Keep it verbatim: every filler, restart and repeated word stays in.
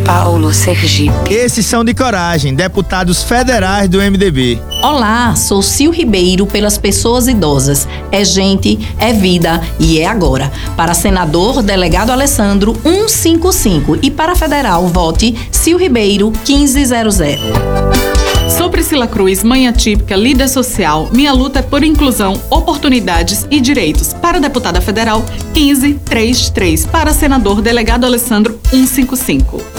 Paulo, Sergipe. Esses são de coragem, deputados federais do M D B. Olá, sou Sil Ribeiro pelas pessoas idosas. É gente, é vida e é agora. Para senador, delegado Alessandro cento e cinquenta e cinco e para federal, vote Sil Ribeiro quinze zero zero. Sou Priscila Cruz, mãe atípica, líder social. Minha luta é por inclusão, oportunidades e direitos. Para deputada federal, quinze trinta e três. Para senador, delegado Alessandro cento e cinquenta e cinco.